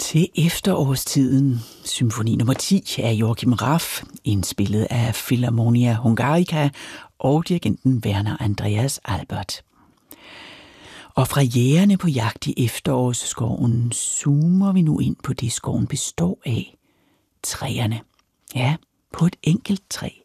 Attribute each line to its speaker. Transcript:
Speaker 1: Til efterårstiden, symfoni nummer 10 af Joachim Raff, indspillet af Philharmonia Hungarica og dirigenten Werner Andreas Albert. Og fra jægerne på jagt i efterårsskoven zoomer vi nu ind på det, skoven består af. Træerne. Ja, på et enkelt træ.